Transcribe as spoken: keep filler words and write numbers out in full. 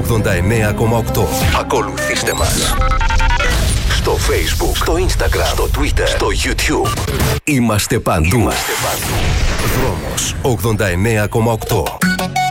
ογδόντα εννέα κόμμα οκτώ. Ακολουθήστε μας στο Facebook, στο Instagram, στο Twitter, στο YouTube. Είμαστε παντού. Είμαστε παντού. Δρόμος ογδόντα εννέα κόμμα οκτώ.